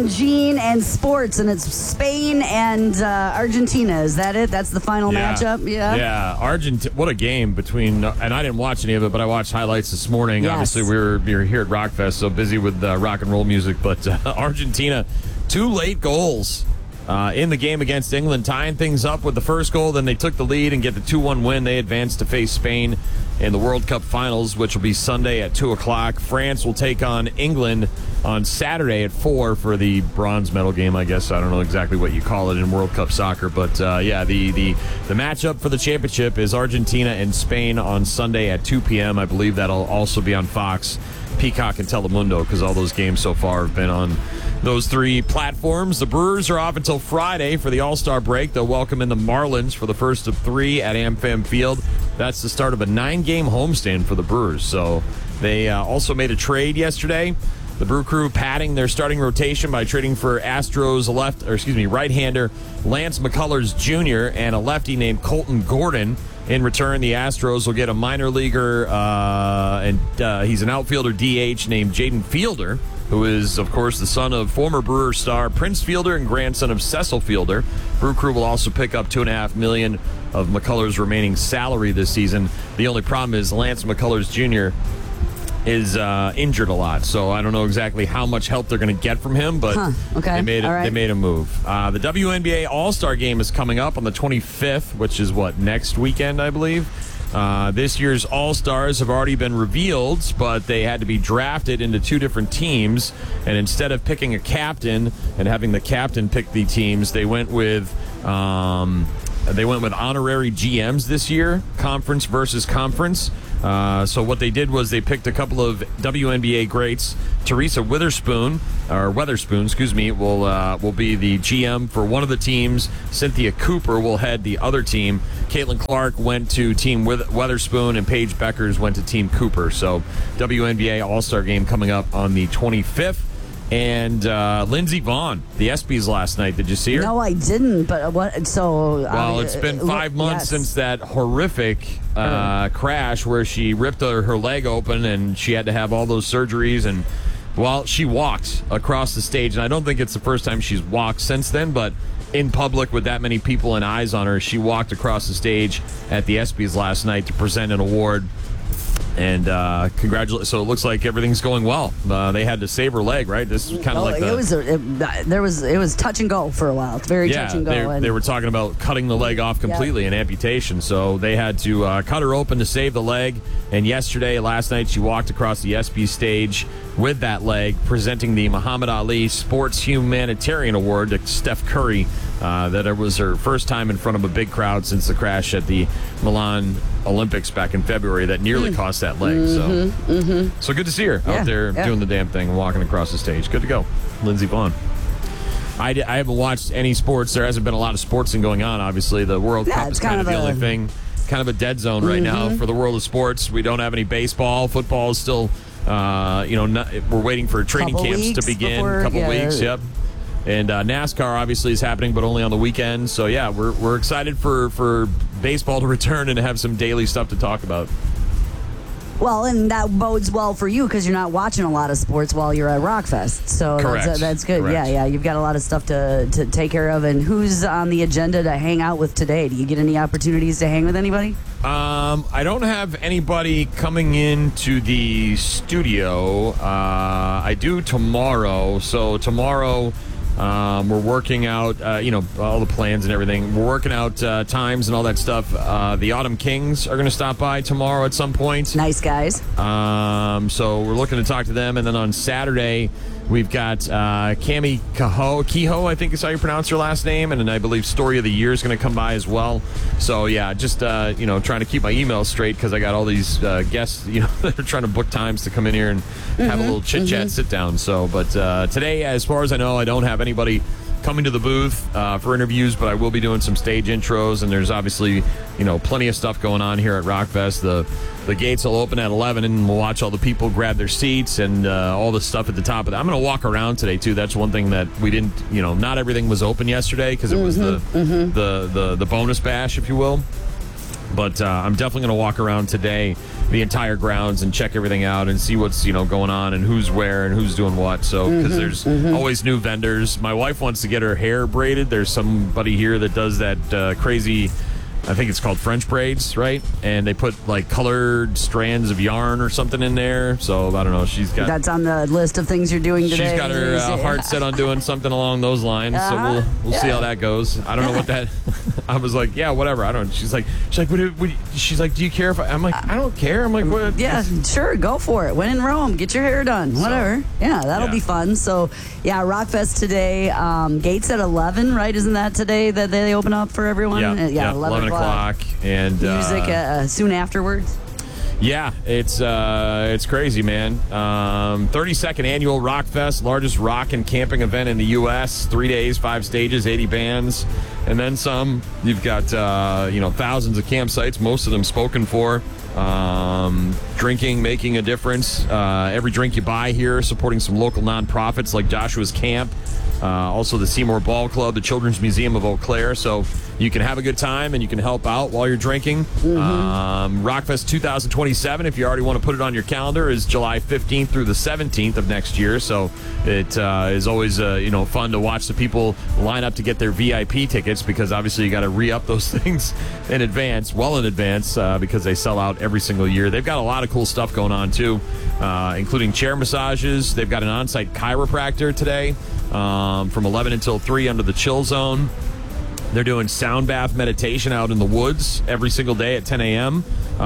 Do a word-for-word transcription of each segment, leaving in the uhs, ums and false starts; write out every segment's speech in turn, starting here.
and Gene and sports, and it's Spain and uh, Argentina. Is that it? That's the final yeah. matchup? Yeah. Yeah. Argentina. What a game between, and I didn't watch any of it, but I watched highlights this morning. Yes. Obviously, we were, we were here at Rockfest, so busy with uh, rock and roll music, but uh, Argentina, two late goals. Uh, in the game against England, tying things up with the first goal. Then they took the lead and get the two one win. They advanced to face Spain in the World Cup finals, which will be Sunday at two o'clock. France will take on England on Saturday at four for the bronze medal game, I guess. I don't know exactly what you call it in World Cup soccer. But, uh, yeah, the, the, the matchup for the championship is Argentina and Spain on Sunday at two p.m. I believe that'll also be on Fox, Peacock, and Telemundo, because all those games so far have been on those three platforms. The Brewers are off until Friday for the All-Star break. They'll welcome in the Marlins for the first of three at AmFam Field. That's the start of a nine-game homestand for the Brewers. So they uh, also made a trade yesterday. The Brew Crew padding their starting rotation by trading for Astros left, or excuse me, right-hander Lance McCullers Junior and a lefty named Colton Gordon. In return, the Astros will get a minor leaguer, uh, and uh, he's an outfielder D H named Jaden Fielder, who is, of course, the son of former Brewer star Prince Fielder and grandson of Cecil Fielder. Brew Crew will also pick up two and a half million of McCullers' remaining salary this season. The only problem is Lance McCullers Junior is uh, injured a lot, so I don't know exactly how much help they're going to get from him, but huh, okay. they made a, right. they made a move. Uh, the W N B A All-Star Game is coming up on the twenty-fifth, which is what, next weekend, I believe. Uh, this year's All-Stars have already been revealed, but they had to be drafted into two different teams, and instead of picking a captain and having the captain pick the teams, they went with um, they went with honorary G Ms this year, conference versus conference. Uh, so what they did was they picked a couple of W N B A greats. Teresa Witherspoon, or Weatherspoon, excuse me, will uh, will be the G M for one of the teams. Cynthia Cooper will head the other team. Caitlin Clark went to Team Weatherspoon, and Paige Beckers went to Team Cooper. So W N B A All-Star Game coming up on the twenty-fifth. And uh, Lindsey Vonn, the ESPYs last night. Did you see her? No, I didn't. But what? So well, uh, it's been five uh, months yes. since that horrific uh, crash where she ripped her, her leg open and she had to have all those surgeries. And well, she walked across the stage, and I don't think it's the first time she's walked since then, but in public with that many people and eyes on her, she walked across the stage at the ESPYs last night to present an award. And uh, congratulations. So it looks like everything's going well. Uh, they had to save her leg, right? This is kind of oh, like the, it was. A, it, there was. It was touch and go for a while. It's very yeah, touch and go. They, and, they were talking about cutting the leg off completely, yeah. an amputation. So they had to uh, cut her open to save the leg. And yesterday, last night, she walked across the ESPY stage with that leg, presenting the Muhammad Ali Sports Humanitarian Award to Steph Curry. Uh, that it was her first time in front of a big crowd since the crash at the Milan Olympics back in February that nearly mm. cost that leg. Mm-hmm, so, mm-hmm. so good to see her yeah, out there yeah. doing the damn thing and walking across the stage. Good to go, Lindsey Vonn. I, d- I haven't watched any sports. There hasn't been a lot of sportsing going on, obviously. The World yeah, Cup is kind, kind of the a, only thing, kind of a dead zone right mm-hmm. now for the world of sports. We don't have any baseball. Football is still, uh, you know, not, we're waiting for training couple camps to begin. A couple yeah. weeks, yep. And uh, NASCAR obviously is happening, but only on the weekends. So yeah, we're we're excited for, for baseball to return and to have some daily stuff to talk about. Well, and that bodes well for you because you're not watching a lot of sports while you're at Rockfest. So Correct. that's, uh, that's good. Correct. Yeah, yeah. You've got a lot of stuff to, to take care of. And who's on the agenda to hang out with today? Do you get any opportunities to hang with anybody? Um, I don't have anybody coming into the studio. Uh, I do tomorrow. So tomorrow... Um, we're working out, uh, you know, all the plans and everything. We're working out uh, times and all that stuff. Uh, the Autumn Kings are going to stop by tomorrow at some point. Nice guys. Um, so we're looking to talk to them. And then on Saturday, we've got uh, Cami Kehoe, Kehoe, I think is how you pronounce her last name. And then I believe Story of the Year is going to come by as well. So, yeah, just, uh, you know, trying to keep my emails straight because I got all these uh, guests, you know, that are trying to book times to come in here and mm-hmm, have a little chit-chat, mm-hmm. sit down. So, but uh, today, as far as I know, I don't have anybody coming to the booth uh, for interviews, but I will be doing some stage intros, and there's obviously, you know, plenty of stuff going on here at Rockfest. The the gates will open at eleven, and we'll watch all the people grab their seats and uh, all the stuff at the top of it. I'm going to walk around today, too. That's one thing that we didn't, you know, not everything was open yesterday because it mm-hmm, was the, mm-hmm. the, the, the bonus bash, if you will. But uh, I'm definitely going to walk around today the entire grounds and check everything out and see what's, you know, going on and who's where and who's doing what. So, because Mm-hmm, there's mm-hmm. always new vendors. My wife wants to get her hair braided. There's somebody here that does that uh, crazy, I think it's called French braids, right? And they put like colored strands of yarn or something in there. So I don't know. She's got That's on the list of things you're doing today. she's got her is uh, it? heart set on doing something along those lines. Uh-huh. So we'll we'll see Yeah. how that goes. I don't know what that. I was like, yeah, whatever. I don't. She's like, she's like, what do, what do, she's like, do you care if I? I'm like, I don't care. I'm like, what? Yeah, sure, go for it. When in Rome, get your hair done. Whatever. Yeah, that'll yeah. be fun. So, yeah, Rockfest today. Um, gates at eleven, right? Isn't that today that they open up for everyone? Yeah, Uh, yeah, yeah, eleven, o'clock. and Music uh, uh, soon afterwards. Yeah, it's uh, it's crazy, man. Um, thirty-second annual Rockfest, largest rock and camping event in the U S Three days, five stages, eighty bands, and then some. You've got uh, you know thousands of campsites, most of them spoken for. Um, drinking, making a difference. Uh, every drink you buy here, supporting some local nonprofits like Joshua's Camp. Uh, also the Seymour Ball Club, the Children's Museum of Eau Claire. So you can have a good time and you can help out while you're drinking. Mm-hmm. Um, Rockfest twenty twenty-seven, if you already want to put it on your calendar, is July fifteenth through the seventeenth of next year. So it uh, is always uh, you know fun to watch the people line up to get their V I P tickets, because obviously you got to re-up those things in advance, well in advance, uh, because they sell out every single year. They've got a lot of cool stuff going on too, uh, including chair massages. They've got an on-site chiropractor today. Um, from eleven until three under the chill zone. They're doing sound bath meditation out in the woods every single day at ten a.m.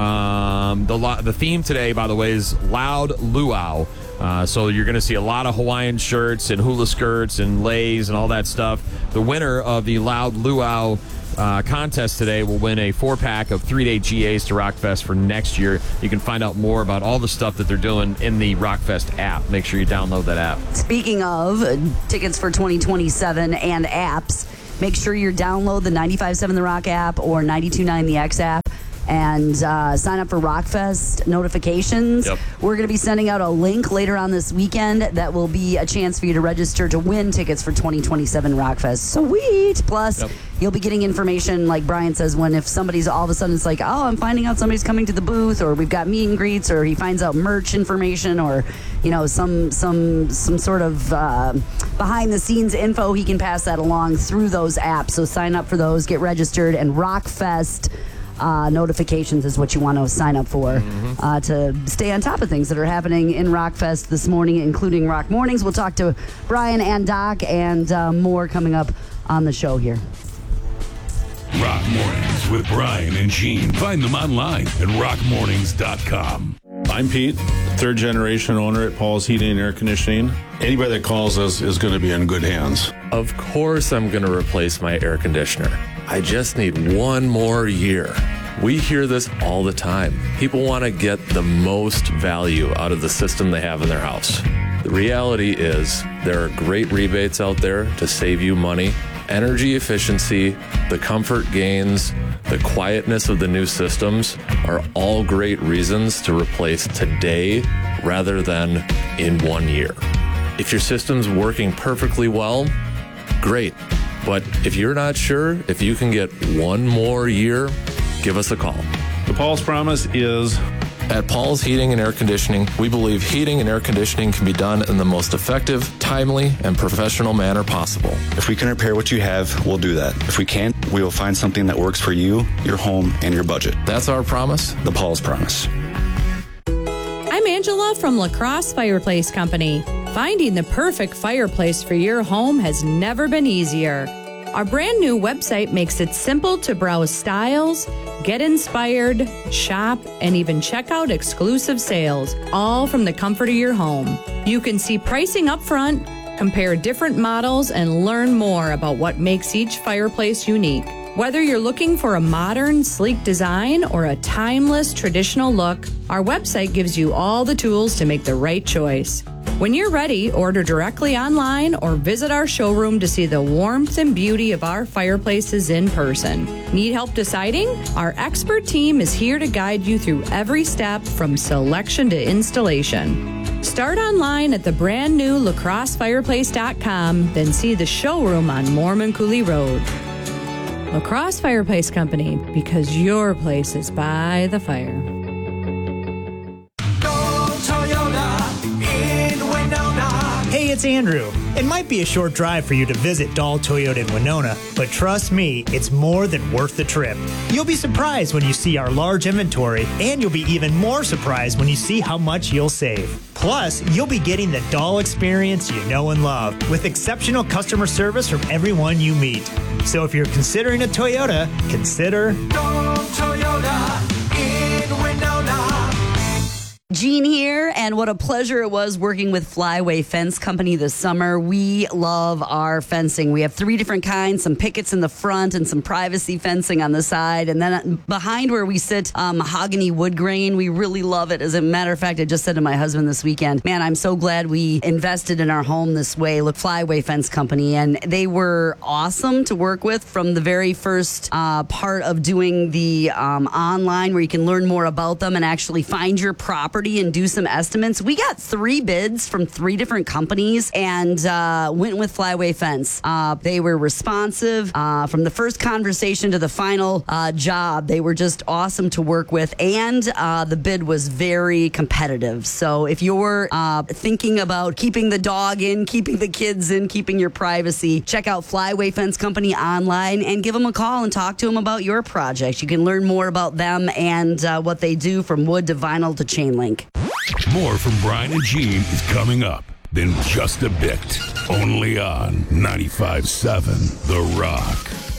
Um, the, lo- the theme today, by the way, is Loud Luau. Uh, so you're going to see a lot of Hawaiian shirts and hula skirts and leis and all that stuff. The winner of the Loud Luau Uh, contest today will win a four-pack of three-day G As to Rockfest for next year. You can find out more about all the stuff that they're doing in the Rockfest app. Make sure you download that app. Speaking of uh, tickets for twenty twenty-seven and apps, make sure you download the ninety-five point seven The Rock app or ninety-two point nine The X app and uh, sign up for Rockfest notifications. Yep. We're going to be sending out a link later on this weekend that will be a chance for you to register to win tickets for twenty twenty-seven Rockfest. Sweet! Plus, Yep. you'll be getting information, like Brian says, when if somebody's all of a sudden it's like, oh, I'm finding out somebody's coming to the booth, or we've got meet and greets, or he finds out merch information, or you know some some some sort of uh, behind the scenes info, he can pass that along through those apps. So sign up for those, get registered, and Rockfest uh, notifications is what you want to sign up for Mm-hmm. uh, to stay on top of things that are happening in Rockfest this morning, including Rock Mornings. We'll talk to Brian and Doc and uh, more coming up on the show here. Rock Mornings with Brian and Gene. Find them online at rock mornings dot com. I'm Pete, third generation owner at Paul's Heating and Air Conditioning. Anybody that calls us is going to be in good hands. Of course I'm going to replace my air conditioner. I just need one more year. We hear this all the time. People want to get the most value out of the system they have in their house. The reality is there are great rebates out there to save you money. Energy efficiency, the comfort gains, the quietness of the new systems are all great reasons to replace today rather than in one year. If your system's working perfectly well, great. But if you're not sure if you can get one more year, give us a call. The Paul's Promise is At Paul's Heating and Air Conditioning, we believe heating and air conditioning can be done in the most effective, timely, and professional manner possible. If we can repair what you have, we'll do that. If we can't, we will find something that works for you, your home, and your budget. That's our promise. The Paul's Promise. I'm Angela from La Crosse Fireplace Company. Finding the perfect fireplace for your home has never been easier. Our brand new website makes it simple to browse styles, get inspired, shop, and even check out exclusive sales, all from the comfort of your home. You can see pricing up front, compare different models, and learn more about what makes each fireplace unique. Whether you're looking for a modern, sleek design or a timeless, traditional look, our website gives you all the tools to make the right choice. When you're ready, order directly online or visit our showroom to see the warmth and beauty of our fireplaces in person. Need help deciding? Our expert team is here to guide you through every step from selection to installation. Start online at the brand new la crosse fireplace dot com, then see the showroom on Mormon Coulee Road. La Crosse Fireplace Company, because your place is by the fire. it's Andrew. It might be a short drive for you to visit Dahl Toyota in Winona, but trust me, it's more than worth the trip. You'll be surprised when you see our large inventory, and you'll be even more surprised when you see how much you'll save. Plus, you'll be getting the Dahl experience you know and love, with exceptional customer service from everyone you meet. So if you're considering a Toyota, consider Dahl Toyota in Winona. Jean here, and what a pleasure it was working with Flyway Fence Company this summer. We love our fencing. We have three different kinds, some pickets in the front and some privacy fencing on the side. And then behind where we sit, um, mahogany wood grain. We really love it. As a matter of fact, I just said to my husband this weekend, man, I'm so glad we invested in our home this way. Look, Flyway Fence Company, and they were awesome to work with from the very first uh, part of doing the um, online, where you can learn more about them and actually find your property and do some estimates. We got three bids from three different companies and uh, went with Flyway Fence. Uh, they were responsive uh, from the first conversation to the final uh, job. They were just awesome to work with, and uh, the bid was very competitive. So if you're uh, thinking about keeping the dog in, keeping the kids in, keeping your privacy, check out Flyway Fence Company online and give them a call and talk to them about your project. You can learn more about them and uh, what they do, from wood to vinyl to chain link. More from Brian and Gene is coming up in just a bit. Only on ninety-five point seven The Rock.